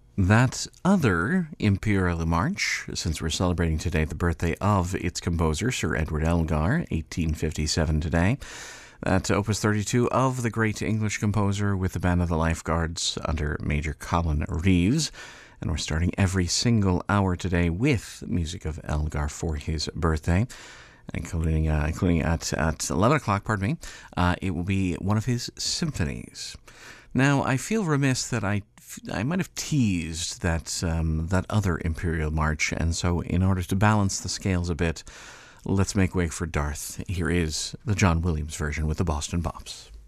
That other Imperial March, since we're celebrating today the birthday of its composer, Sir Edward Elgar, 1857 today. That Opus 32 of the great English composer with the Band of the Lifeguards under Major Colin Reeves. And we're starting every single hour today with music of Elgar for his birthday, including at 11 o'clock, it will be one of his symphonies. Now, I feel remiss that I might have teased that other Imperial March, and so in order to balance the scales a bit, let's make way for Darth. Here is the John Williams version with the Boston Bops.